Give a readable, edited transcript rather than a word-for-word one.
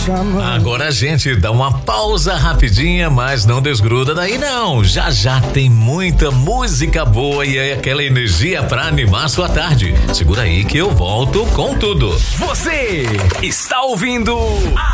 chamando. Agora a gente dá uma pausa rapidinha, mas não desgruda daí não. Já já tem muita música boa e aquela energia pra animar sua tarde. Segura aí que eu volto com tudo. Você está ouvindo